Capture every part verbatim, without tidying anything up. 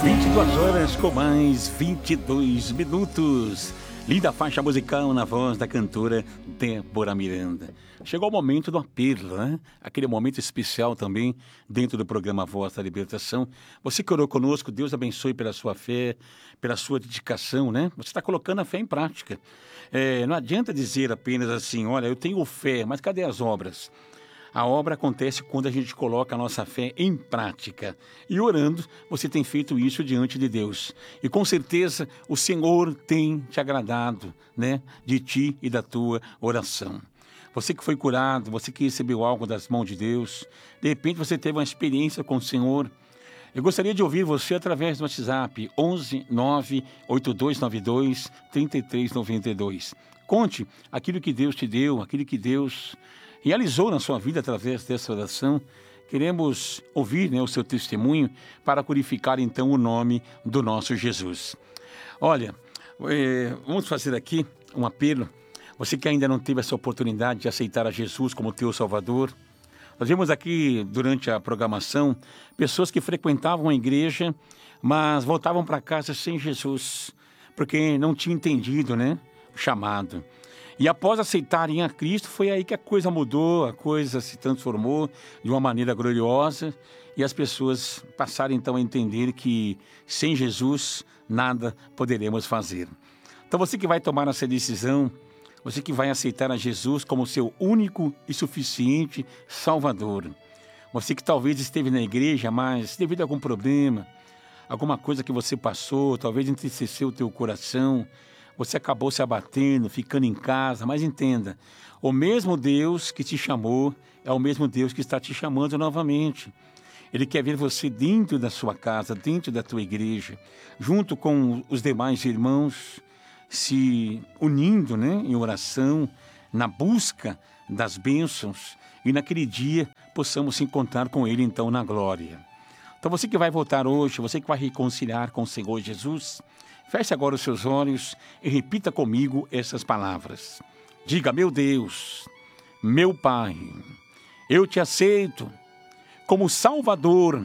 vinte e duas horas com mais vinte e dois minutos. Linda faixa musical na voz da cantora Débora Miranda. Chegou o momento do apelo, né? Aquele momento especial também dentro do programa Voz da Libertação. Você que orou conosco, Deus abençoe pela sua fé, pela sua dedicação, né? Você está colocando a fé em prática. É, não adianta dizer apenas assim, olha, eu tenho fé, mas cadê as obras? A obra acontece quando a gente coloca a nossa fé em prática. E orando, você tem feito isso diante de Deus. E com certeza o Senhor tem te agradado, né, de ti e da tua oração. Você que foi curado, você que recebeu algo das mãos de Deus, de repente você teve uma experiência com o Senhor. Eu gostaria de ouvir você através do WhatsApp onze nove oito dois nove dois três três nove dois. Conte aquilo que Deus te deu, aquilo que Deus realizou na sua vida através dessa oração. Queremos ouvir, né, o seu testemunho para glorificar então o nome do nosso Jesus. Olha, é, vamos fazer aqui um apelo. Você que ainda não teve essa oportunidade de aceitar a Jesus como teu Salvador. Nós vimos aqui durante a programação pessoas que frequentavam a igreja, mas voltavam para casa sem Jesus, porque não tinham entendido, né, o chamado. E após aceitarem a Cristo, foi aí que a coisa mudou, a coisa se transformou de uma maneira gloriosa e as pessoas passaram então a entender que sem Jesus nada poderemos fazer. Então você que vai tomar essa decisão, você que vai aceitar a Jesus como seu único e suficiente Salvador, você que talvez esteve na igreja, mas devido a algum problema, alguma coisa que você passou, talvez entristeceu o teu coração, você acabou se abatendo, ficando em casa, mas entenda, o mesmo Deus que te chamou é o mesmo Deus que está te chamando novamente. Ele quer ver você dentro da sua casa, dentro da tua igreja, junto com os demais irmãos, se unindo, né, em oração, na busca das bênçãos, e naquele dia possamos se encontrar com Ele então na glória. Então você que vai voltar hoje, você que vai reconciliar com o Senhor Jesus, feche agora os seus olhos e repita comigo essas palavras. Diga, meu Deus, meu Pai, eu te aceito como Salvador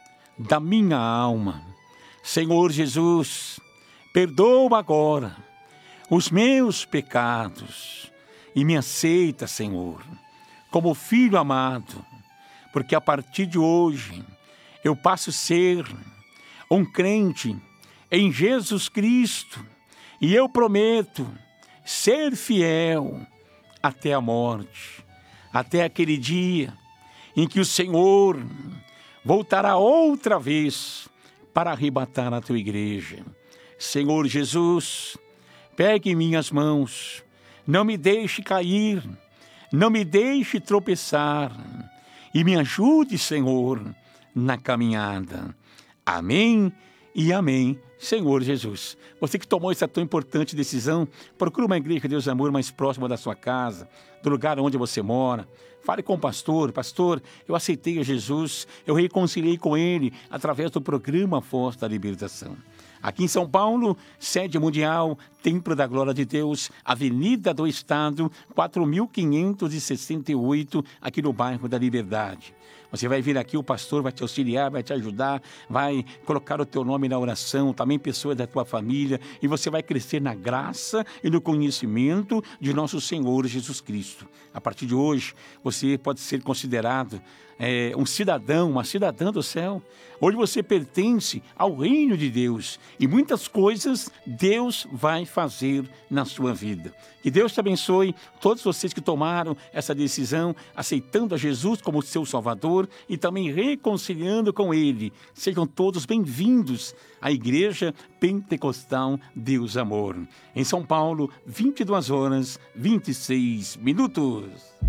da minha alma. Senhor Jesus, perdoa agora os meus pecados e me aceita, Senhor, como filho amado, porque a partir de hoje eu passo a ser um crente em Jesus Cristo, e eu prometo ser fiel até a morte, até aquele dia em que o Senhor voltará outra vez para arrebatar a tua igreja. Senhor Jesus, pegue em minhas mãos, não me deixe cair, não me deixe tropeçar, e me ajude, Senhor, na caminhada. Amém e amém, Senhor Jesus. Você que tomou essa tão importante decisão, procure uma igreja de Deus e Amor mais próxima da sua casa, do lugar onde você mora. Fale com o pastor. Pastor, eu aceitei a Jesus, eu reconciliei com Ele através do programa Voz da Libertação. Aqui em São Paulo, sede mundial, Templo da Glória de Deus, Avenida do Estado, quatro mil quinhentos e sessenta e oito, aqui no bairro da Liberdade. Você vai vir aqui, o pastor vai te auxiliar, vai te ajudar, vai colocar o teu nome na oração, também pessoas da tua família, e você vai crescer na graça e no conhecimento de nosso Senhor Jesus Cristo. A partir de hoje, você pode ser considerado é, um cidadão, uma cidadã do céu. Hoje você pertence ao reino de Deus e muitas coisas Deus vai fazer na sua vida. Que Deus te abençoe, todos vocês que tomaram essa decisão, aceitando a Jesus como seu Salvador e também reconciliando com Ele. Sejam todos bem-vindos à Igreja Pentecostal Deus Amor. Em São Paulo, vinte e duas horas, vinte e seis minutos.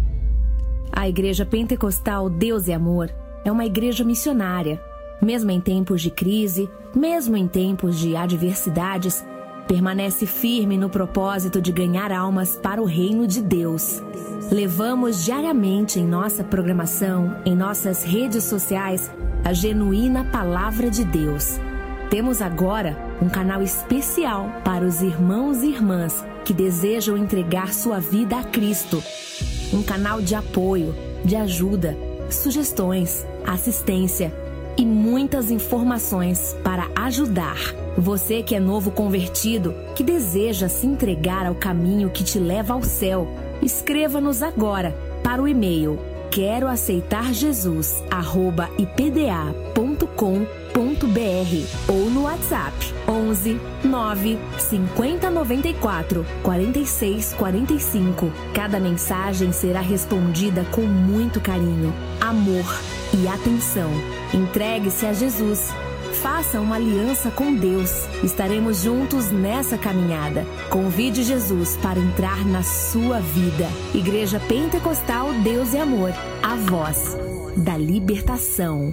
A Igreja Pentecostal Deus e Amor é uma igreja missionária. Mesmo em tempos de crise, mesmo em tempos de adversidades, permanece firme no propósito de ganhar almas para o reino de Deus. Levamos diariamente em nossa programação, em nossas redes sociais, a genuína Palavra de Deus. Temos agora um canal especial para os irmãos e irmãs que desejam entregar sua vida a Cristo. Um canal de apoio, de ajuda, sugestões, assistência. e muitas informações para ajudar. Você que é novo convertido, que deseja se entregar ao caminho que te leva ao céu, escreva-nos agora para o e-mail quero aceitar jesus arroba i p d a ponto com ponto b r ou no WhatsApp onze nove cinquenta noventa e quatro quarenta e seis quarenta e cinco. Cada mensagem será respondida com muito carinho, amor e atenção. Entregue-se a Jesus. Faça uma aliança com Deus. Estaremos juntos nessa caminhada. Convide Jesus para entrar na sua vida. Igreja Pentecostal Deus e Amor. A voz da libertação.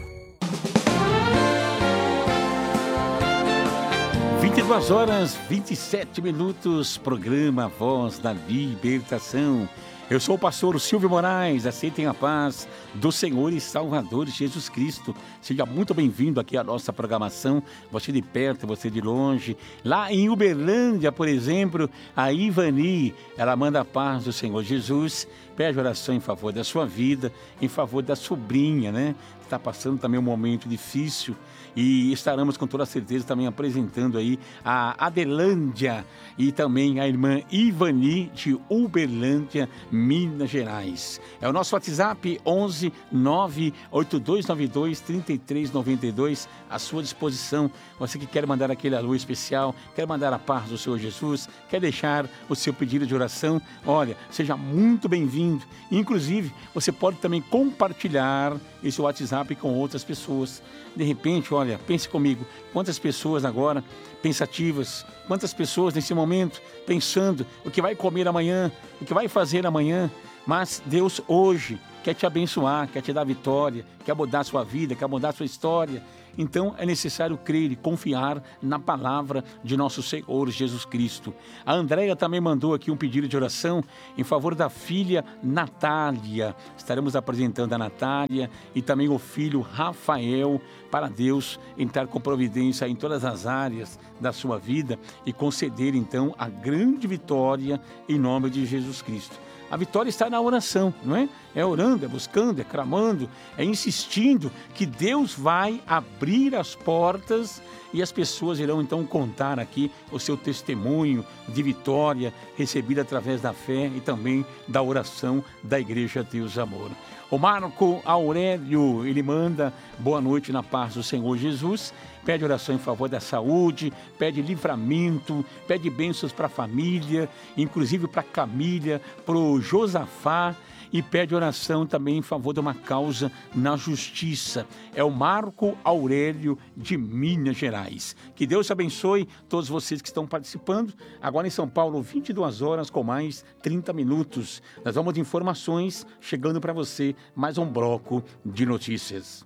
vinte e duas horas, vinte e sete minutos. Programa Voz da Libertação. Eu sou o pastor Silvio Moraes, aceitem a paz do Senhor e Salvador Jesus Cristo. Seja muito bem-vindo aqui à nossa programação, você de perto, você de longe. Lá em Uberlândia, por exemplo, a Ivani, ela manda a paz do Senhor Jesus, pede oração em favor da sua vida, em favor da sobrinha, né? Está passando também um momento difícil e estaremos com toda certeza também apresentando aí a Adelândia e também a irmã Ivani de Uberlândia, Minas Gerais. É o nosso WhatsApp onze nove oito dois nove dois três três nove dois à sua disposição. Você que quer mandar aquele alô especial, quer mandar a paz do Senhor Jesus, quer deixar o seu pedido de oração, olha, seja muito bem-vindo. Inclusive, você pode também compartilhar esse WhatsApp com outras pessoas. De repente, olha, pense comigo, quantas pessoas agora pensativas, quantas pessoas nesse momento pensando o que vai comer amanhã, o que vai fazer amanhã, mas Deus hoje quer te abençoar, quer te dar vitória, quer mudar a sua vida, quer mudar a sua história. Então é necessário crer e confiar na palavra de nosso Senhor Jesus Cristo. A Andréia também mandou aqui um pedido de oração em favor da filha Natália. Estaremos apresentando a Natália e também o filho Rafael para Deus entrar com providência em todas as áreas da sua vida e conceder então a grande vitória em nome de Jesus Cristo. A vitória está na oração, não é? É orando, é buscando, é clamando, é insistindo que Deus vai abrir as portas e as pessoas irão então contar aqui o seu testemunho de vitória recebida através da fé e também da oração da Igreja Deus Amor. O Marco Aurélio, ele manda boa noite na paz do Senhor Jesus, pede oração em favor da saúde, pede livramento, pede bênçãos para a família, inclusive para a Camília, para o Josafá, e pede oração também em favor de uma causa na justiça. É o Marco Aurélio de Minas Gerais. Que Deus abençoe todos vocês que estão participando. Agora em São Paulo, vinte e duas horas com mais trinta minutos. Nós vamos de informações chegando para você mais um bloco de notícias.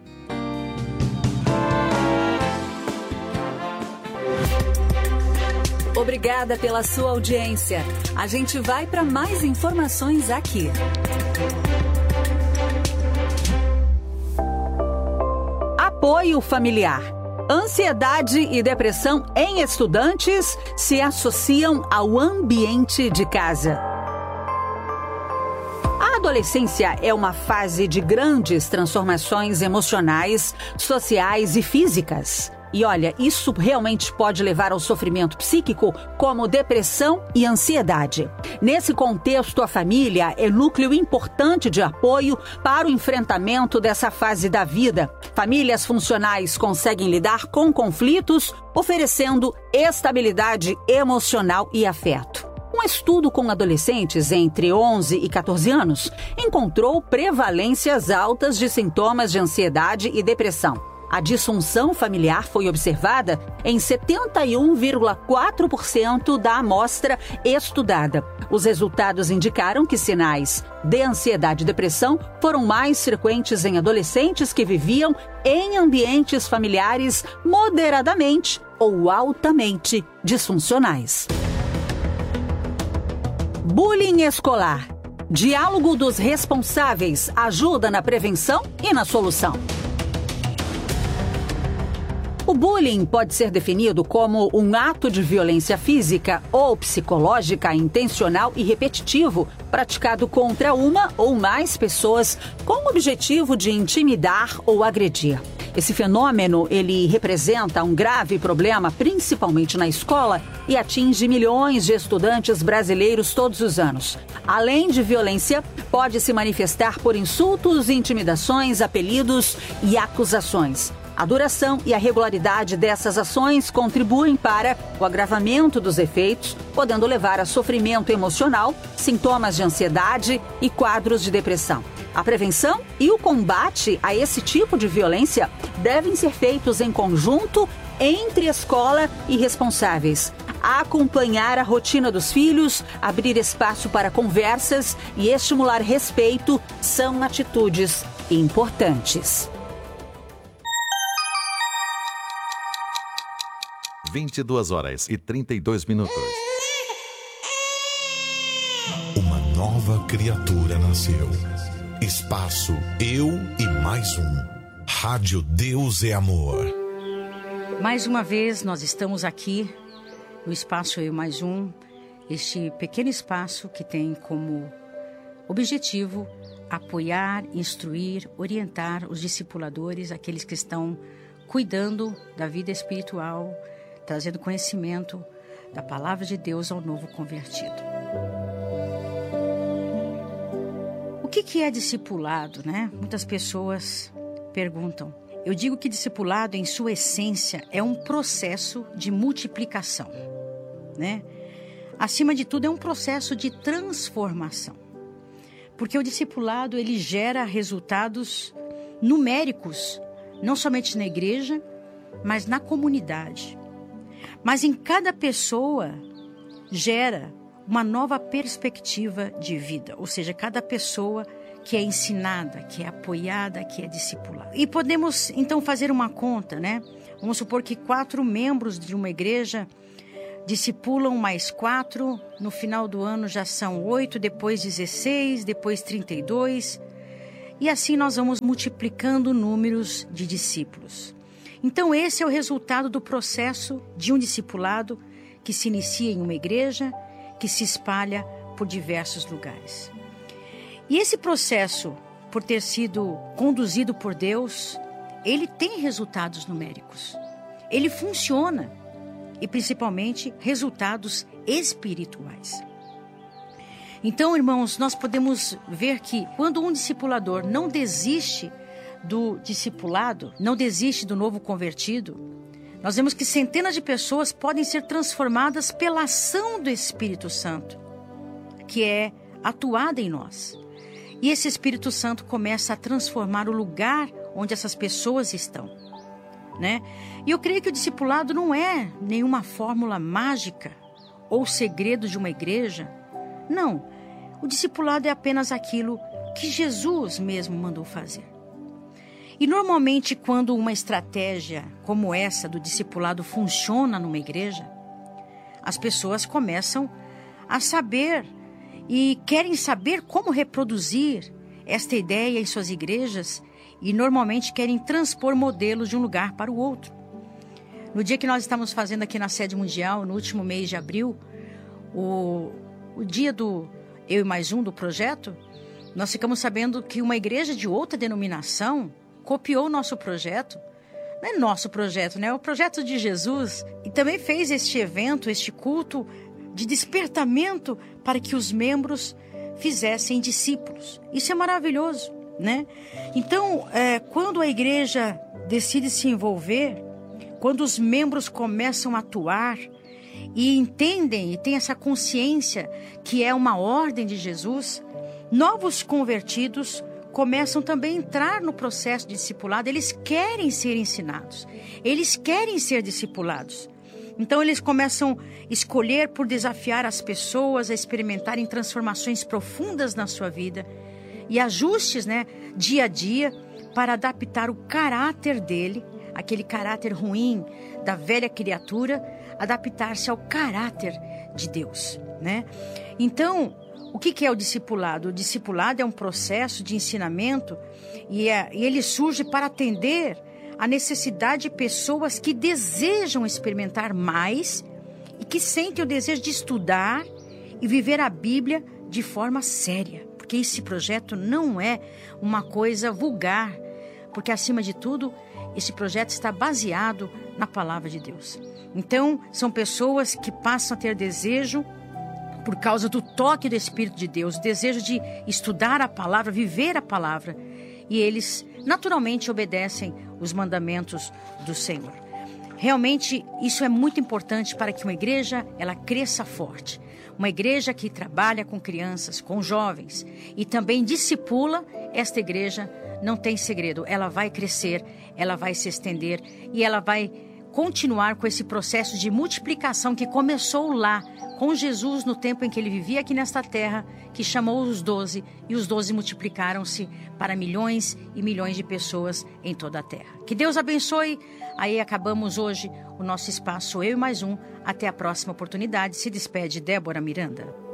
Obrigada pela sua audiência. A gente vai para mais informações aqui. Apoio familiar. Ansiedade e depressão em estudantes se associam ao ambiente de casa. A adolescência é uma fase de grandes transformações emocionais, sociais e físicas. E olha, isso realmente pode levar ao sofrimento psíquico, como depressão e ansiedade. Nesse contexto, a família é núcleo importante de apoio para o enfrentamento dessa fase da vida. Famílias funcionais conseguem lidar com conflitos, oferecendo estabilidade emocional e afeto. Um estudo com adolescentes entre onze e quatorze anos encontrou prevalências altas de sintomas de ansiedade e depressão. A disfunção familiar foi observada em setenta e um vírgula quatro por cento da amostra estudada. Os resultados indicaram que sinais de ansiedade e depressão foram mais frequentes em adolescentes que viviam em ambientes familiares moderadamente ou altamente disfuncionais. Bullying escolar. Diálogo dos responsáveis ajuda na prevenção e na solução. O bullying pode ser definido como um ato de violência física ou psicológica intencional e repetitivo praticado contra uma ou mais pessoas com o objetivo de intimidar ou agredir. Esse fenômeno, ele representa um grave problema, principalmente na escola, e atinge milhões de estudantes brasileiros todos os anos. Além de violência, pode se manifestar por insultos, intimidações, apelidos e acusações. A duração e a regularidade dessas ações contribuem para o agravamento dos efeitos, podendo levar a sofrimento emocional, sintomas de ansiedade e quadros de depressão. A prevenção e o combate a esse tipo de violência devem ser feitos em conjunto entre escola e responsáveis. Acompanhar a rotina dos filhos, abrir espaço para conversas e estimular respeito são atitudes importantes. vinte e duas horas e trinta e dois minutos. Uma nova criatura nasceu. Espaço Eu e Mais Um. Rádio Deus é Amor. Mais uma vez nós estamos aqui no Espaço Eu e Mais Um. Este pequeno espaço que tem como objetivo apoiar, instruir, orientar os discipuladores, aqueles que estão cuidando da vida espiritual, trazendo conhecimento da palavra de Deus ao novo convertido. O que, que é discipulado, né? Muitas pessoas perguntam. Eu digo que discipulado, em sua essência, é um processo de multiplicação, né? Acima de tudo, é um processo de transformação. Porque o discipulado, ele gera resultados numéricos, não somente na igreja, mas na comunidade. Mas em cada pessoa gera uma nova perspectiva de vida. Ou seja, cada pessoa que é ensinada, que é apoiada, que é discipulada. E podemos, então, fazer uma conta, né? Vamos supor que quatro membros de uma igreja discipulam mais quatro. No final do ano já são oito, depois dezesseis, depois trinta e dois. E assim nós vamos multiplicando números de discípulos. Então, esse é o resultado do processo de um discipulado que se inicia em uma igreja, que se espalha por diversos lugares. E esse processo, por ter sido conduzido por Deus, ele tem resultados numéricos. Ele funciona, e principalmente resultados espirituais. Então, irmãos, nós podemos ver que quando um discipulador não desiste do discipulado, não desiste do novo convertido, nós vemos que centenas de pessoas podem ser transformadas pela ação do Espírito Santo, que é atuada em nós. E esse Espírito Santo começa a transformar o lugar onde essas pessoas estão, né? E eu creio que o discipulado não é nenhuma fórmula mágica ou segredo de uma igreja. Não, o discipulado é apenas aquilo que Jesus mesmo mandou fazer. E normalmente quando uma estratégia como essa do discipulado funciona numa igreja, as pessoas começam a saber e querem saber como reproduzir esta ideia em suas igrejas e normalmente querem transpor modelos de um lugar para o outro. No dia que nós estamos fazendo aqui na sede mundial, no último mês de abril, o, o dia do Eu e Mais Um do projeto, nós ficamos sabendo que uma igreja de outra denominação copiou o nosso projeto. Não é nosso projeto, né? É o projeto de Jesus. E também fez este evento, este culto de despertamento para que os membros fizessem discípulos. Isso é maravilhoso, né? Então, é, quando a igreja decide se envolver, quando os membros começam a atuar e entendem e têm essa consciência que é uma ordem de Jesus, novos convertidos começam também a entrar no processo de discipulado. Eles querem ser ensinados, eles querem ser discipulados. Então eles começam a escolher por desafiar as pessoas a experimentarem transformações profundas na sua vida e ajustes, né, dia a dia para adaptar o caráter dele, aquele caráter ruim da velha criatura, adaptar-se ao caráter de Deus, né? Então, o que é o discipulado? O discipulado é um processo de ensinamento e, é, e ele surge para atender a necessidade de pessoas que desejam experimentar mais e que sentem o desejo de estudar e viver a Bíblia de forma séria. Porque esse projeto não é uma coisa vulgar, porque acima de tudo, esse projeto está baseado na palavra de Deus. Então, são pessoas que passam a ter desejo, por causa do toque do Espírito de Deus, desejo de estudar a palavra, viver a palavra. E eles, naturalmente, obedecem os mandamentos do Senhor. Realmente, isso é muito importante para que uma igreja ela cresça forte. Uma igreja que trabalha com crianças, com jovens e também discipula, esta igreja não tem segredo. Ela vai crescer, ela vai se estender e ela vai continuar com esse processo de multiplicação que começou lá com Jesus no tempo em que ele vivia aqui nesta terra, que chamou os doze e os doze multiplicaram-se para milhões e milhões de pessoas em toda a terra. Que Deus abençoe. Aí acabamos hoje o nosso espaço Eu e Mais Um. Até a próxima oportunidade. Se despede Débora Miranda.